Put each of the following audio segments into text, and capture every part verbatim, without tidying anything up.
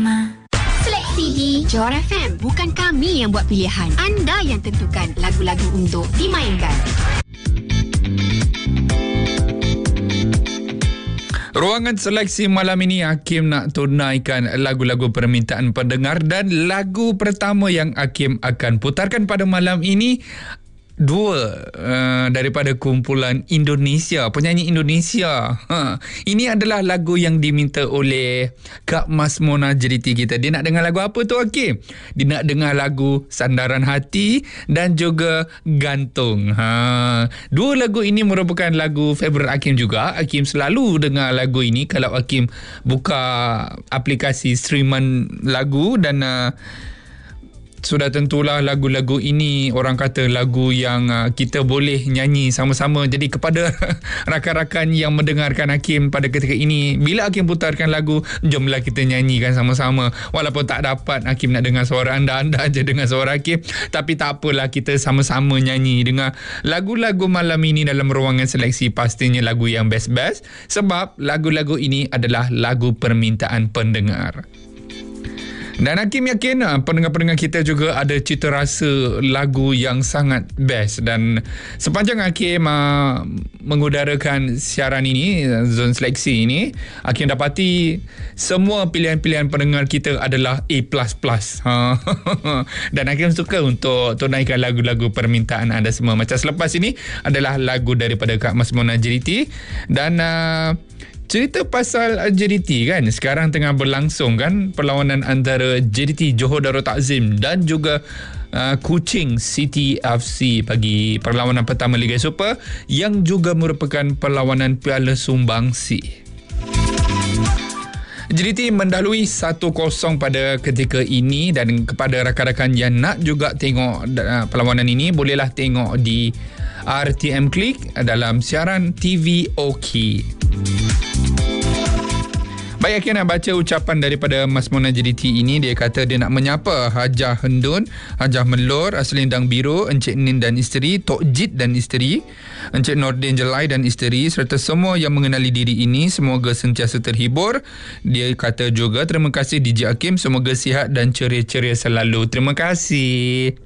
bersama. Seleksi di Johor F M. Bukan kami yang buat pilihan. Anda yang tentukan lagu-lagu untuk dimainkan. Ruangan seleksi malam ini, Hakim nak tunaikan lagu-lagu permintaan pendengar, dan lagu pertama yang Hakim akan putarkan pada malam ini dua uh, daripada kumpulan Indonesia, penyanyi Indonesia. Ha, ini adalah lagu yang diminta oleh Kak Mas Mona J D T kita. Dia nak dengar lagu apa tu, Hakim? Dia nak dengar lagu Sandaran Hati dan juga Gantung. Ha, dua lagu ini merupakan lagu favourite Hakim juga. Hakim selalu dengar lagu ini kalau Hakim buka aplikasi streaman lagu, dan uh, sudah tentulah lagu-lagu ini orang kata lagu yang uh, kita boleh nyanyi sama-sama. Jadi kepada rakan-rakan yang mendengarkan Hakim pada ketika ini, bila Hakim putarkan lagu, jomlah kita nyanyikan sama-sama. Walaupun tak dapat Hakim nak dengar suara anda, anda aja dengar suara Hakim, tapi tak apalah, kita sama-sama nyanyi dengar lagu-lagu malam ini dalam ruangan seleksi. Pastinya lagu yang best-best, sebab lagu-lagu ini adalah lagu permintaan pendengar. Dan Hakim yakin pendengar-pendengar kita juga ada cita rasa lagu yang sangat best. Dan sepanjang Hakim uh, mengudarakan siaran ini, zon seleksi ini, Hakim dapati semua pilihan-pilihan pendengar kita adalah A plus plus. Dan Hakim suka untuk tunaikan lagu-lagu permintaan anda semua. Macam selepas ini adalah lagu daripada Kak Mas Mona J D T. Dan uh, cerita pasal J D T kan, sekarang tengah berlangsung kan perlawanan antara J D T Johor Darul Takzim dan juga uh, Kuching City F C bagi perlawanan pertama Liga Super, yang juga merupakan perlawanan Piala Sumbangsi. J D T mendahului satu kosong pada ketika ini, dan kepada rakan-rakan yang nak juga tengok uh, perlawanan ini, bolehlah tengok di R T M Click dalam siaran T V O K. Baik, Hakim nak baca ucapan daripada Mas Mona J D T ini. Dia kata dia nak menyapa Hajah Hendun, Hajah Melor, Aslindang Biru, Encik Nin dan isteri, Tok Jit dan isteri, Encik Nordin Jelai dan isteri, serta semua yang mengenali diri ini. Semoga sentiasa terhibur. Dia kata juga terima kasih D J Hakim, semoga sihat dan ceria-ceria selalu. Terima kasih.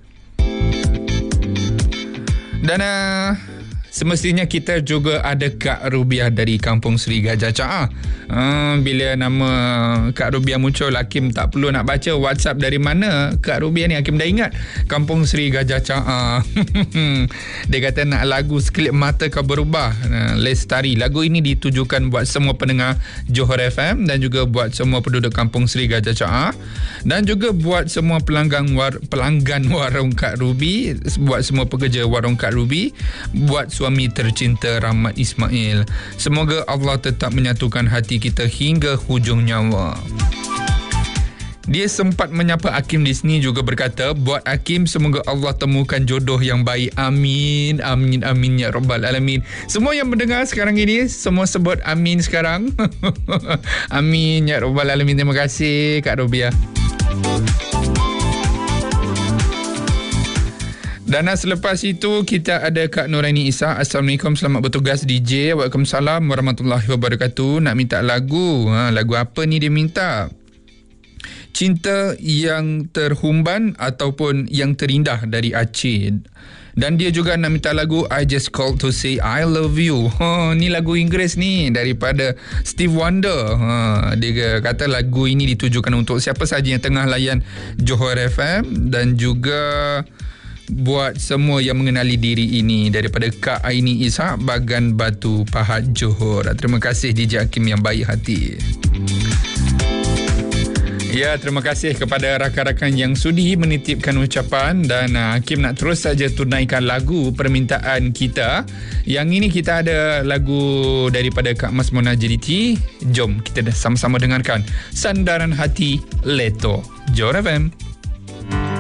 Dan uh, semestinya kita juga ada Kak Rubiah dari Kampung Seri Gajah Caah. Uh, bila nama Kak Rubiah muncul, Hakim tak perlu nak baca WhatsApp dari mana Kak Rubiah ni. Hakim dah ingat, Kampung Seri Gajah Caah. Dia kata nak lagu Sekelip Mata Kau Berubah, uh, Lestari. Lagu ini ditujukan buat semua pendengar Johor F M dan juga buat semua penduduk Kampung Seri Gajah Caah, dan juga buat semua pelanggan war, pelanggan warung Kak Ruby, buat semua pekerja warung Kak Ruby, buat suami tercinta Rahmat Ismail. Semoga Allah tetap menyatukan hati kita hingga hujung nyawa. Dia sempat menyapa Hakim di sini, juga berkata buat Hakim semoga Allah temukan jodoh yang baik. Amin, amin, amin ya Rabbal Alamin. Semua yang mendengar sekarang ini, semua sebut amin sekarang. Amin ya Rabbal Alamin. Terima kasih Kak Rubiah. Dan selepas itu kita ada Kak Nuraini Isa. Assalamualaikum, selamat bertugas D J. Waalaikumsalam warahmatullahi wabarakatuh. Nak minta lagu. Ha, lagu apa ni dia minta? Cinta yang Terhumban ataupun Yang Terindah dari Aceh. Dan dia juga nak minta lagu I Just Called to Say I Love You. Ha, ni lagu Inggeris ni daripada Steve Wonder. Ha, dia kata lagu ini ditujukan untuk siapa sahaja yang tengah layan Johor F M, dan juga buat semua yang mengenali diri ini, daripada Kak Aini Ishak, Bagan Batu Pahat, Johor. Terima kasih D J Hakim yang baik hati. Ya, terima kasih kepada rakan-rakan yang sudi menitipkan ucapan, dan uh, Hakim nak terus saja tunaikan lagu permintaan kita. Yang ini kita ada lagu daripada Kak Mas Mona J D T. Jom kita dah sama-sama dengarkan Sandaran Hati Leto, Johor F M.